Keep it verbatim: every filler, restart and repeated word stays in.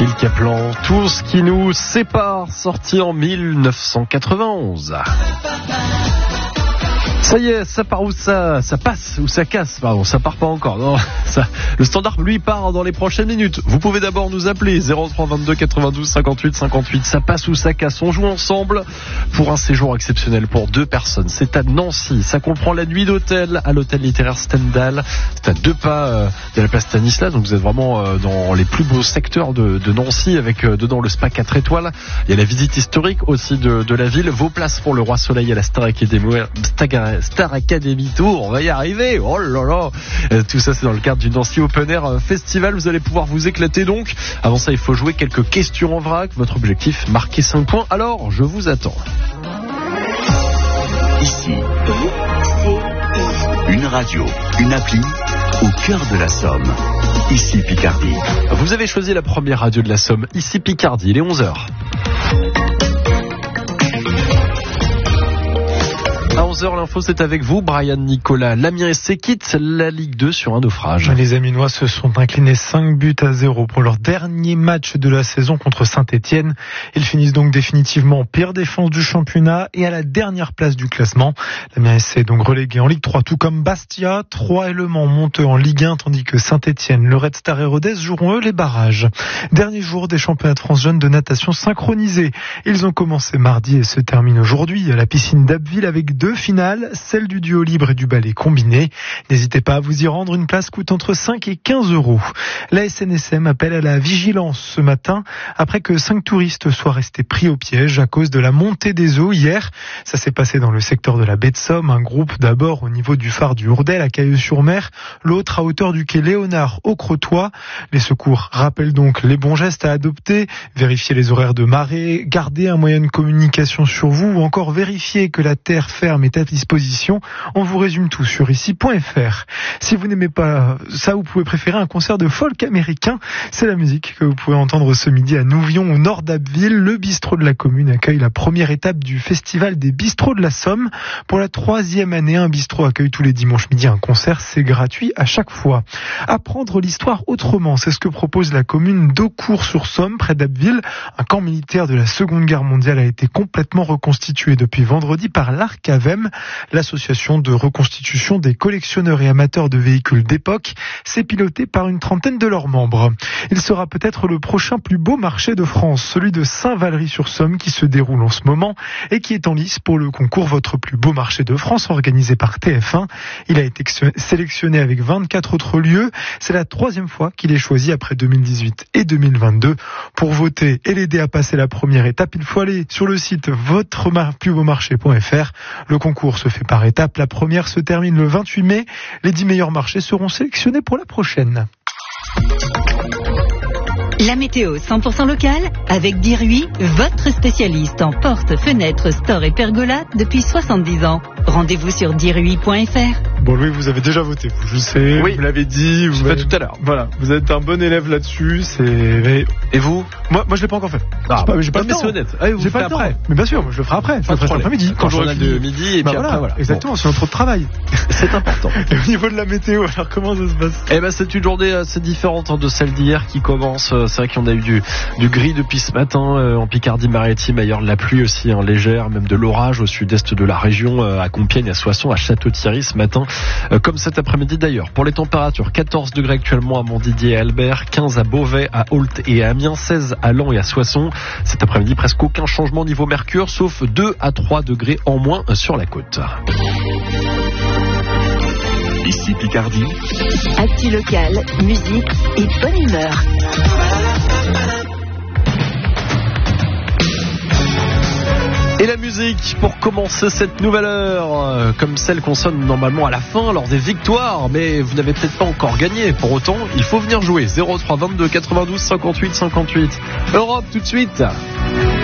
Phil Kaplan, tout ce qui nous sépare, sorti en dix-neuf cent quatre-vingt-onze. Ça y est, ça part où ça, ça passe ou ça casse, pardon, ça part pas encore. Non, ça, le standard lui part dans les prochaines minutes. Vous pouvez d'abord nous appeler zéro trois vingt-deux quatre-vingt-douze cinquante-huit cinquante-huit. Ça passe ou ça casse. On joue ensemble pour un séjour exceptionnel pour deux personnes. C'est à Nancy. Ça comprend la nuit d'hôtel à l'hôtel littéraire Stendhal. C'est à deux pas euh, de la place Stanislas. Donc vous êtes vraiment euh, dans les plus beaux secteurs de, de Nancy avec euh, dedans le spa quatre étoiles. Il y a la visite historique aussi de, de la ville. Vos places pour le Roi Soleil à la Star Academy. Star, Star Academy Tour, on va y arriver. Oh là là. Euh, tout ça c'est dans le cadre du Nancy Open Air Festival. Vous allez pouvoir vous éclater donc. Avant ça, il faut jouer quelques questions en vrac. Votre objectif, marquer cinq points. Alors, je vous attends. Ici, une radio, une appli au cœur de la Somme. Ici Picardie. Vous avez choisi la première radio de la Somme. Ici Picardie, il est onze heures. À onze heures, l'info, c'est avec vous, Brian Nicolas. L'Amiens S C quitte la Ligue deux sur un naufrage. Les Amiénois se sont inclinés cinq buts à zéro pour leur dernier match de la saison contre Saint-Etienne. Ils finissent donc définitivement en pire défense du championnat et à la dernière place du classement. L'Amiens S C est donc relégué en Ligue trois, tout comme Bastia. Troyes et Le Mans montent en Ligue un, tandis que Saint-Etienne, le Red Star et Rodez joueront eux les barrages. Dernier jour des championnats de France jeunes de natation synchronisés. Ils ont commencé mardi et se terminent aujourd'hui à la piscine d'Abbeville avec deux finales, celle du duo libre et du ballet combiné. N'hésitez pas à vous y rendre, une place coûte entre cinq et quinze euros. La S N S M appelle à la vigilance ce matin après que cinq touristes soient restés pris au piège à cause de la montée des eaux hier. Ça s'est passé dans le secteur de la baie de Somme, un groupe d'abord au niveau du phare du Hourdel à Cailleux-sur-Mer, l'autre à hauteur du quai Léonard au Crotoy. Les secours rappellent donc les bons gestes à adopter, vérifier les horaires de marée, garder un moyen de communication sur vous ou encore vérifier que la terre ferme est à disposition. On vous résume tout sur ici point f r. Si vous n'aimez pas ça, vous pouvez préférer un concert de folk américain. C'est la musique que vous pouvez entendre ce midi à Nouvion, au nord d'Abbeville. Le bistrot de la commune accueille la première étape du festival des bistrots de la Somme. Pour la troisième année, un bistrot accueille tous les dimanches midi un concert. C'est gratuit à chaque fois. Apprendre l'histoire autrement, c'est ce que propose la commune d'Aucourt-sur-Somme, près d'Abbeville. Un camp militaire de la Seconde Guerre mondiale a été complètement reconstitué depuis vendredi par l'Arcavem, l'association de reconstitution des collectionneurs et amateurs de véhicules d'époque. C'est piloté par une trentaine de leurs membres. Il sera peut-être le prochain plus beau marché de France, celui de Saint-Valery-sur-Somme qui se déroule en ce moment et qui est en lice pour le concours Votre plus beau marché de France organisé par T F un. Il a été sélectionné avec vingt-quatre autres lieux. C'est la troisième fois qu'il est choisi après deux mille dix-huit et deux mille vingt-deux. Pour voter et l'aider à passer la première étape, il faut aller sur le site votre plus beau marché point f r. Le concours se fait par étapes. La première se termine le vingt-huit mai. Les dix meilleurs marchés seront sélectionnés pour la prochaine. La météo cent pour cent locale avec Diruy, votre spécialiste en portes, fenêtres, stores et pergolas depuis soixante-dix ans. Rendez-vous sur diruy point f r. Bon, Louis, vous avez déjà voté, vous, je sais, oui. Vous l'avez dit. Vous je l'ai fait tout à l'heure. Voilà, vous êtes un bon élève là-dessus. C'est... Et vous? Moi, moi, je l'ai pas encore fait. Ah, pas, j'ai pas, pas le temps. C'est honnête. Ah, vous j'ai pas le temps. Après. Mais bien sûr, je le ferai après. Je le ferai cet après-midi. Quand j'aurai de midi et bah puis voilà, après, voilà. Exactement, bon. C'est notre travail. C'est important. Et au niveau de la météo, alors comment ça se passe? Eh ben, c'est une journée assez différente de celle d'hier qui commence. C'est vrai qu'on a eu du, du gris depuis ce matin euh, en Picardie-Maritime. Ailleurs, de la pluie aussi, hein, légère, même de l'orage au sud-est de la région, euh, à Compiègne, à Soissons, à Château-Thierry ce matin, euh, comme cet après-midi d'ailleurs. Pour les températures, quatorze degrés actuellement à Montdidier et Albert, quinze à Beauvais, à Ault et à Amiens, seize à Laon et à Soissons. Cet après-midi, presque aucun changement niveau mercure, sauf deux à trois degrés en moins sur la côte. Ici Picardie. Actu locale, musique et bonne humeur. Et la musique pour commencer cette nouvelle heure, euh, comme celle qu'on sonne normalement à la fin lors des victoires, mais vous n'avez peut-être pas encore gagné. Pour autant, il faut venir jouer. zéro trois vingt-deux quatre-vingt-douze cinquante-huit cinquante-huit. Europe tout de suite.